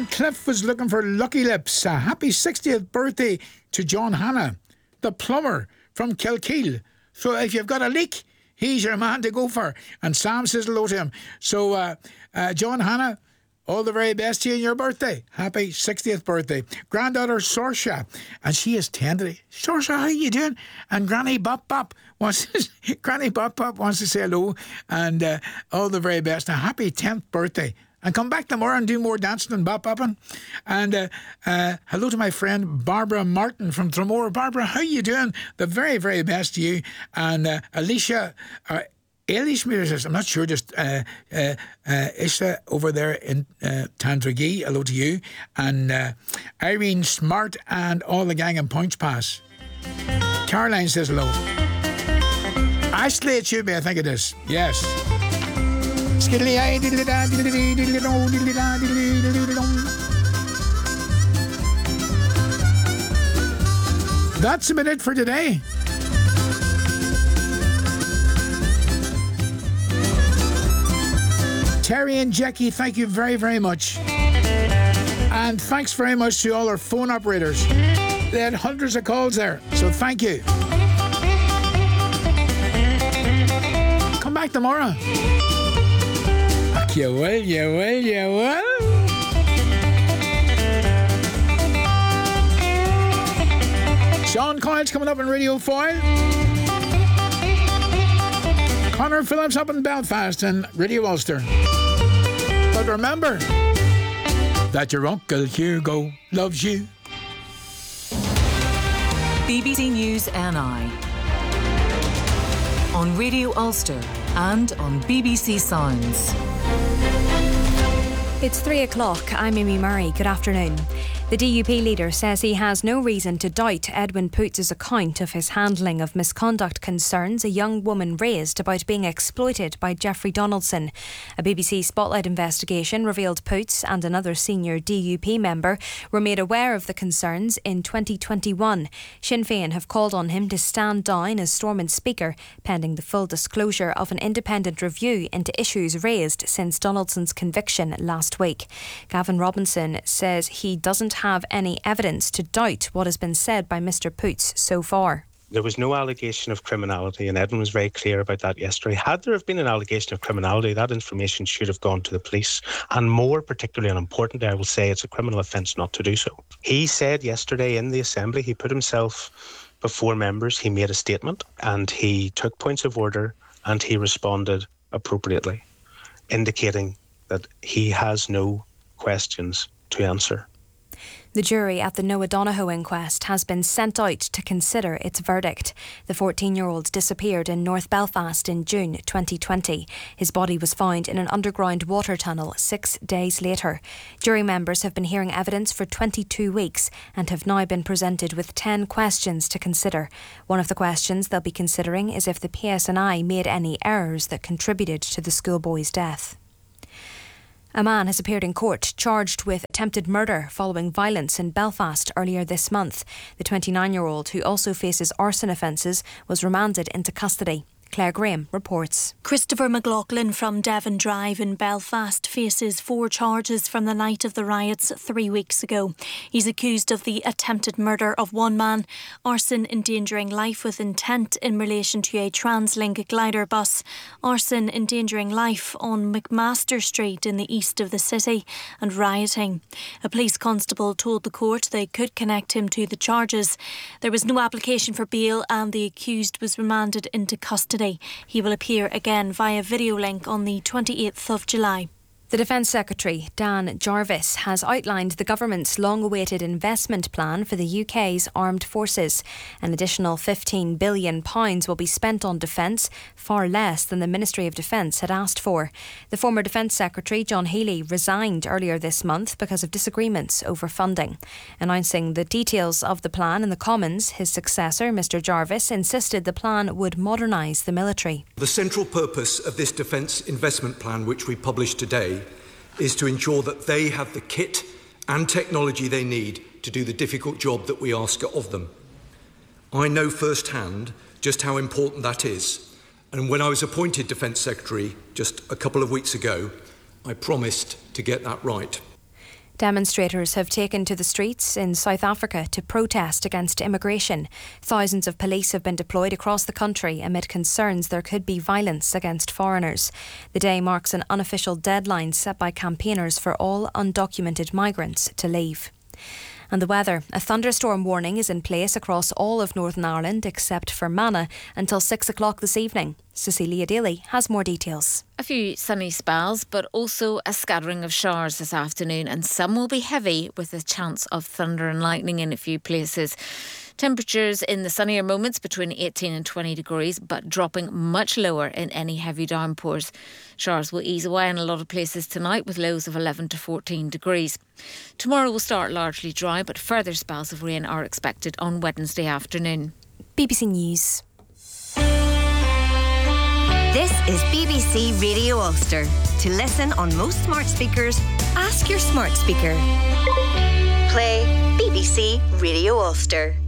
And Cliff was looking for Lucky Lips. A happy 60th birthday to John Hanna, the plumber from Kilkeel. So if you've got a leak, he's your man to go for. And Sam says hello to him. So, John Hanna, all the very best to you on your birthday. Happy 60th birthday. Granddaughter Saoirse, and she is 10 today. Saoirse, how you doing? And Granny Bop Bop wants to say hello, and all the very best. A happy 10th birthday. And come back tomorrow and do more dancing and bop-bopping. And hello to my friend Barbara Martin from Tramore. Barbara, how you doing? The very, very best to you. And Alicia... Eilish says, I'm not sure, just Isha over there in Tandragee, hello to you. And Irene Smart and all the gang in Points Pass. Caroline says hello. Ashley, it should be, I think it is. Yes. That's about it for today. Terry and Jackie, thank you very, very much. And thanks very much to all our phone operators. They had hundreds of calls there, so thank you. Come back tomorrow. You will. Sean Coyle's coming up on Radio Foyle. Connor Phillips up in Belfast and Radio Ulster. But remember that your Uncle Hugo loves you. BBC News NI on Radio Ulster and on BBC Sounds. It's 3 o'clock. I'm Amy Murray. Good afternoon. The DUP leader says he has no reason to doubt Edwin Poots' account of his handling of misconduct concerns a young woman raised about being exploited by Jeffrey Donaldson. A BBC Spotlight investigation revealed Poots and another senior DUP member were made aware of the concerns in 2021. Sinn Féin have called on him to stand down as Stormont Speaker, pending the full disclosure of an independent review into issues raised since Donaldson's conviction last week. Gavin Robinson says he doesn't have any evidence to doubt what has been said by Mr. Poots so far. There was no allegation of criminality, and Edwin was very clear about that yesterday. Had there have been an allegation of criminality, that information should have gone to the police. And more particularly and importantly, I will say it's a criminal offence not to do so. He said yesterday in the Assembly, he put himself before members, he made a statement, and he took points of order, and he responded appropriately, indicating that he has no questions to answer. The jury at the Noah Donohoe inquest has been sent out to consider its verdict. The 14-year-old disappeared in North Belfast in June 2020. His body was found in an underground water tunnel 6 days later. Jury members have been hearing evidence for 22 weeks and have now been presented with 10 questions to consider. One of the questions they'll be considering is if the PSNI made any errors that contributed to the schoolboy's death. A man has appeared in court charged with attempted murder following violence in Belfast earlier this month. The 29-year-old, who also faces arson offences, was remanded into custody. Claire Graham reports. Christopher McLaughlin from Devon Drive in Belfast faces 4 charges from the night of the riots 3 weeks ago. He's accused of the attempted murder of one man, arson endangering life with intent in relation to a TransLink glider bus, arson endangering life on McMaster Street in the east of the city, and rioting. A police constable told the court they could connect him to the charges. There was no application for bail and the accused was remanded into custody. He will appear again via video link on the 28th of July. The Defence Secretary, Dan Jarvis, has outlined the government's long-awaited investment plan for the UK's armed forces. An additional £15 billion will be spent on defence, far less than the Ministry of Defence had asked for. The former Defence Secretary, John Healey, resigned earlier this month because of disagreements over funding. Announcing the details of the plan in the Commons, his successor, Mr Jarvis, insisted the plan would modernise the military. The central purpose of this defence investment plan, which we published today, is to ensure that they have the kit and technology they need to do the difficult job that we ask of them. I know firsthand just how important that is, and when I was appointed Defence Secretary just a couple of weeks ago, I promised to get that right. Demonstrators have taken to the streets in South Africa to protest against immigration. Thousands of police have been deployed across the country amid concerns there could be violence against foreigners. The day marks an unofficial deadline set by campaigners for all undocumented migrants to leave. And the weather. A thunderstorm warning is in place across all of Northern Ireland except for Fermanagh until 6 o'clock this evening. Cecilia Daly has more details. A few sunny spells, but also a scattering of showers this afternoon, and some will be heavy with a chance of thunder and lightning in a few places. Temperatures in the sunnier moments between 18 and 20 degrees, but dropping much lower in any heavy downpours. Showers will ease away in a lot of places tonight with lows of 11 to 14 degrees. Tomorrow will start largely dry, but further spells of rain are expected on Wednesday afternoon. BBC News. This is BBC Radio Ulster. To listen on most smart speakers, ask your smart speaker. Play BBC Radio Ulster.